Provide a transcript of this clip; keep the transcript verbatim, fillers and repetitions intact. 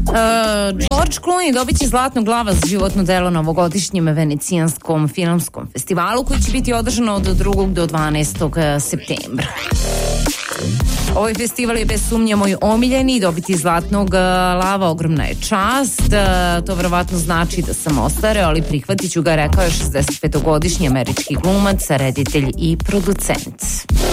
George Clooney dobit će Zlatnog glava za životno delo na ovogodišnjem Venecijanskom filmskom festivalu koji će biti održan od drugog do dvanaestog septembra. Ovaj festival je bez sumnje moj omiljeni i dobiti Zlatnog lava ogromna je čast. To verovatno znači da sam ostareo, ali prihvatit ću ga, rekao je šezdesetpetogodišnji američki glumac, reditelj i producent.